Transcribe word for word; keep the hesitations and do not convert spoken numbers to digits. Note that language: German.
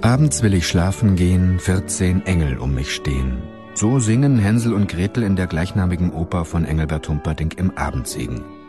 Abends will ich schlafen gehen, vierzehn Engel um mich stehen. So singen Hänsel und Gretel in der gleichnamigen Oper von Engelbert Humperdinck im Abendsegen.